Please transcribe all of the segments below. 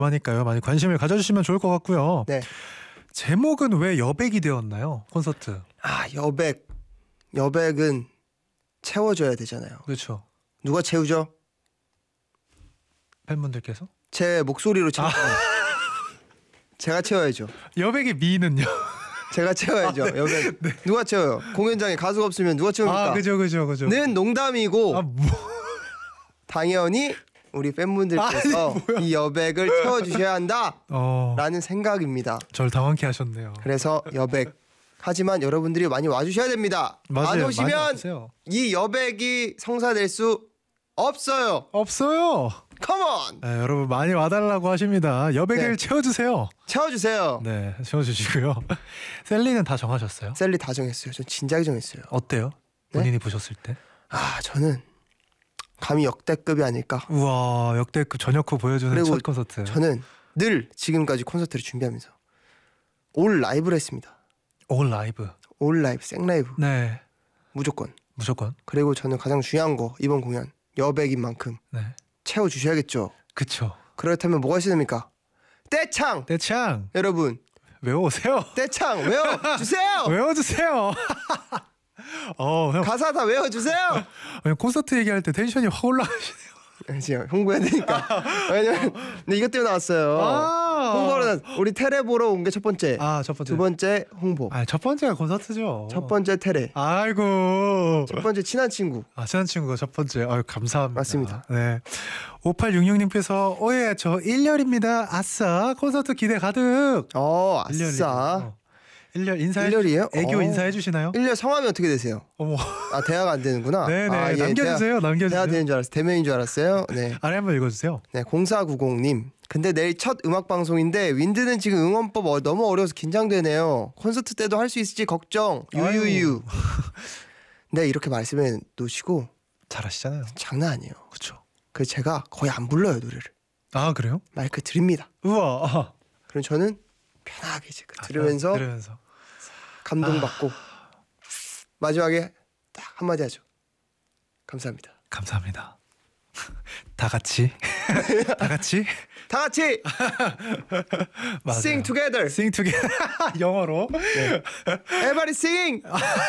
하니까요. 많이 관심을 가져주시면 좋을 것 같고요. 네. 제목은 왜 여백이 되었나요? 콘서트. 여백은 채워줘야 되잖아요. 그렇죠. 누가 채우죠? 팬분들께서. 제 목소리로 채워요. 제가 채워야죠. 여백의 미는요? 제가 채워야죠. 여백. 네. 누가 채워요? 공연장에 가수가 없으면 누가 채웁니까? 그죠. 는 농담이고 당연히 우리 팬분들께서 이 여백을 채워주셔야 한다라는 생각입니다. 절 당황케 하셨네요. 그래서 여백. 하지만 여러분들이 많이 와주셔야 됩니다. 맞아요. 안 오시면 이 여백이 성사될 수 없어요. 컴온. 네, 여러분 많이 와달라고 하십니다. 여백을 네. 채워주세요. 채워주세요. 네, 채워주시고요. 셀리는 다 정하셨어요? 셀리 다 정했어요. 전 진작에 정했어요. 어때요? 본인이 보셨을 때? 저는 감히 역대급이 아닐까. 우와, 역대급 전역후 보여주는 그리고 첫 콘서트. 저는 늘 지금까지 콘서트를 준비하면서 올 라이브를 했습니다. 올 라이브. 올 라이브, 생라이브. 네. 무조건. 그리고 저는 가장 중요한 거 이번 공연 여백인 만큼 네. 채워주셔야겠죠. 그쵸. 그렇다면 뭐가 있어야 됩니까? 떼창. 여러분 외워오세요. 떼창 외워주세요. 외워주세요. 형. 가사 다 외워주세요. 형 콘서트 얘기할 때 텐션이 확 올라가시네요. 지금 홍보해야 되니까. 왜냐면 근데 이것 때문에 나왔어요. 홍보는 우리 테레 보러 온 게 첫 번째. 첫 번째. 두 번째 홍보. 첫 번째가 콘서트죠. 첫 번째 테레. 아이고. 첫 번째 친한 친구. 친한 친구가 첫 번째. 감사합니다. 맞습니다. 네. 5866님께서 오예 저 1열입니다. 아싸 콘서트 기대 가득. 아싸. 1열 인사해. 1열이에요? 애교 인사해 주시나요? 1열 성함이 어떻게 되세요? 어머. 대화가 안 되는구나. 네네. 남겨주세요. 대화 되는 줄 알았어요. 대면인 줄 알았어요. 네. 아래 한번 읽어주세요. 네, 0490님. 근데 내일 첫 음악 방송인데 윈드는 지금 응원법 너무 어려워서 긴장되네요. 콘서트 때도 할 수 있을지 걱정. 유유유. 네, 이렇게 말씀해 놓으시고 잘하시잖아요. 장난 아니에요. 그렇죠. 그래서 제가 거의 안 불러요 노래를. 그래요? 마이크 드립니다. 우와. 그럼 저는 편하게 이제 들으면서 감동받고 마지막에 딱 한마디 하죠. 감사합니다. 다 같이 Sing together. 영어로. 네. Everybody singing.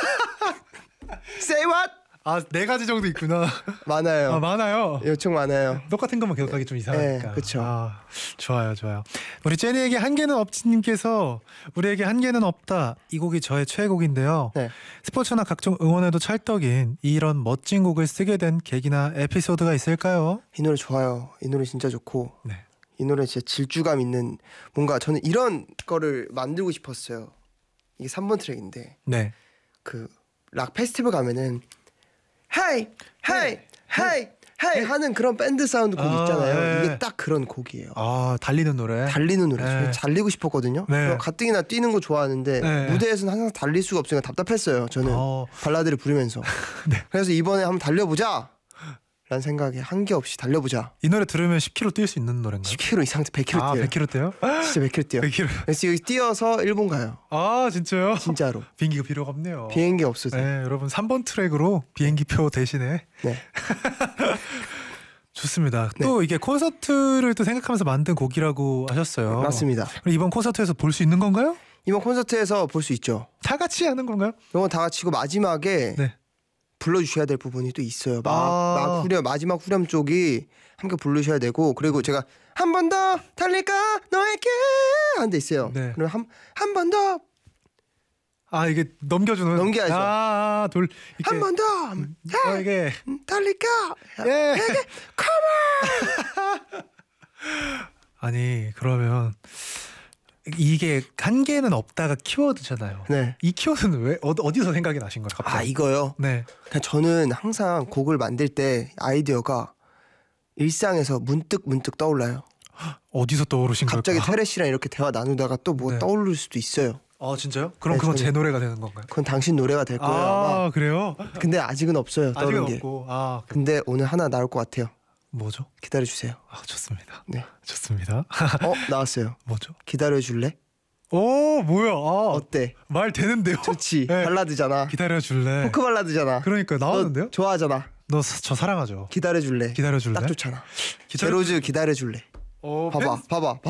Say what? 4가지 정도 있구나. 많아요. 많아요. 요청 많아요. 똑같은 것만 계속하기 좀 이상하니까. 네, 그렇죠. 좋아요. 우리 제니에게 한계는 없지님께서 우리에게 한계는 없다. 이 곡이 저의 최애곡인데요. 네. 스포츠나 각종 응원에도 찰떡인 이런 멋진 곡을 쓰게 된 계기나 에피소드가 있을까요? 이 노래 좋아요. 이 노래 진짜 좋고. 네. 이 노래 진짜 질주감 있는 뭔가 저는 이런 거를 만들고 싶었어요. 이게 3번 트랙인데. 네. 그 락 페스티벌 가면은 헤이 하는 그런 밴드 사운드 곡 있잖아요. 네. 이게 딱 그런 곡이에요. 달리는 노래. 저는 달리고 싶었거든요. 네. 가뜩이나 뛰는 거 좋아하는데 네. 무대에서는 항상 달릴 수가 없으니까 답답했어요. 저는 발라드를 부르면서. 네. 그래서 이번에 한번 달려보자 라는 생각에 한계 없이 달려보자. 이 노래 들으면 10km 뛸 수 있는 노래인가요? 10km 이상 100km 뛰어요. 100km 뛰어요? 진짜 100km 뛰어요. 100km. 그래서 여기 뛰어서 일본 가요. 진짜요? 진짜로. 비행기가 필요가 없네요. 비행기 없어서. 네, 여러분 3번 트랙으로 비행기표 대신에. 네. 좋습니다. 네. 또 이게 콘서트를 또 생각하면서 만든 곡이라고 하셨어요. 맞습니다. 그럼 이번 콘서트에서 볼 수 있는 건가요? 이번 콘서트에서 볼 수 있죠. 다 같이 하는 건가요? 이건 다 같이고 마지막에 네. 불러주셔야 될 부분이 또 있어요. 막 후렴, 마지막 후렴 쪽이 함께 부르셔야 되고, 그리고 제가 한 번 더 달릴까 너에게 한 데 있어요. 네. 그럼 한 번 더 이게 넘겨주는. 넘겨야죠. 한 번 더 이게 달릴까 예. 내게 아니 그러면 이게 한계는 없다가 키워드잖아요. 네. 이 키워드는 왜 어디서 생각이 나신 거예요? 갑자기? 이거요? 네. 그러니까 저는 항상 곡을 만들 때 아이디어가 일상에서 문득 떠올라요. 어디서 떠오르신 걸까? 갑자기 테레 씨랑 이렇게 대화 나누다가 또 뭐가 네. 떠오를 수도 있어요. 진짜요? 그럼 네, 그건 저는- 제 노래가 되는 건가요? 그건 당신 노래가 될 거예요. 아마. 그래요? 근데 아직은 없어요. 떠오른 게. 없고. 근데 오늘 하나 나올 것 같아요. 뭐죠? 기다려주세요. 좋습니다. 네. 좋습니다. 나왔어요. 뭐죠? 기다려줄래? 뭐야? 어때? 말 되는데요? 좋지. 네. 발라드잖아. 기다려줄래? 포크 발라드잖아. 그러니까 나오는데요? 너 좋아하잖아. 너 저 사랑하죠? 기다려줄래? 기다려줄래? 딱 좋잖아. 제로즈 기다려줄래? 어, 봐봐, 봐봐,